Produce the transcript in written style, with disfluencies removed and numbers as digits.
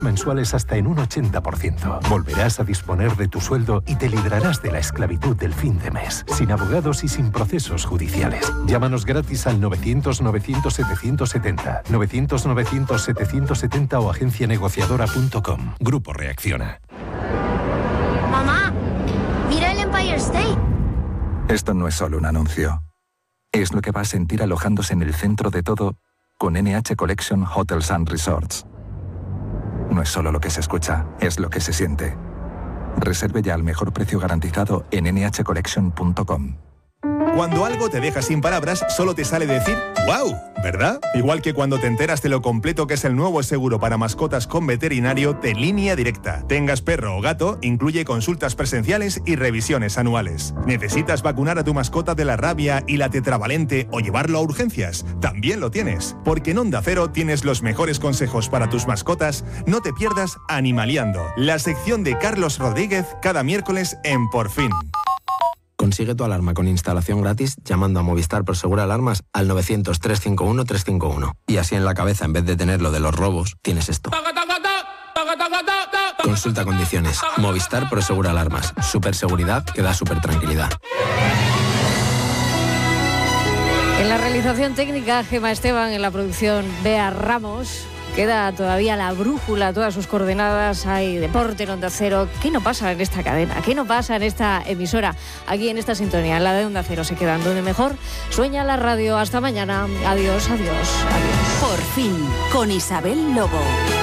mensuales hasta en un 80%. Volverás a disponer de tu sueldo y te librarás de la esclavitud del fin de mes, sin abogados y sin procesos judiciales. Llámanos gratis al 900-900-770, 900-900-770 o agencianegociadora.com. Grupo Reacciona. Mamá, mira el Empire State. Esto no es solo un anuncio. Es lo que va a sentir alojándose en el centro de todo con NH Collection Hotels and Resorts. No es solo lo que se escucha, es lo que se siente. Reserve ya al mejor precio garantizado en nhcollection.com. Cuando algo te deja sin palabras, solo te sale decir ¡wow! ¿Verdad? Igual que cuando te enteras de lo completo que es el nuevo seguro para mascotas con veterinario de Línea Directa. Tengas perro o gato, incluye consultas presenciales y revisiones anuales. ¿Necesitas vacunar a tu mascota de la rabia y la tetravalente o llevarlo a urgencias? También lo tienes, porque en Onda Cero tienes los mejores consejos para tus mascotas. No te pierdas Animaliando, la sección de Carlos Rodríguez cada miércoles en Por Fin. Consigue tu alarma con instalación gratis llamando a Movistar Prosegur Alarmas al 900-351-351. Y así en la cabeza, en vez de tener lo de los robos, tienes esto. Consulta condiciones. Movistar Prosegur Alarmas. Superseguridad que da super tranquilidad. En la realización técnica, Gema Esteban, en la producción, Bea Ramos. Queda todavía la brújula, todas sus coordenadas. Hay deporte en Onda Cero. ¿Qué no pasa en esta cadena? ¿Qué no pasa en esta emisora? Aquí en esta sintonía, en la de Onda Cero, se quedan donde mejor sueña la radio. Hasta mañana. Adiós, adiós, adiós. Por Fin, con Isabel Lobo.